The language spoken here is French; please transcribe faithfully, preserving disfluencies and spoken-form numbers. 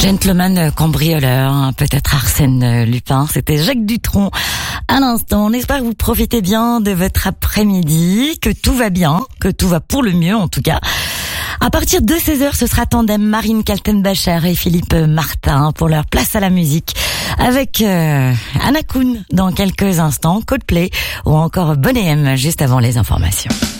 Gentleman cambrioleur, hein, peut-être Arsène Lupin. C'était Jacques Dutronc. À l'instant, on espère que vous profitez bien de votre après-midi, que tout va bien, que tout va pour le mieux en tout cas. À partir de seize heures, ce sera tandem Marine Kaltenbacher et Philippe Martin pour leur place à la musique. Avec euh, Anna Kuhn dans quelques instants, Coldplay ou encore Boney M juste avant les informations.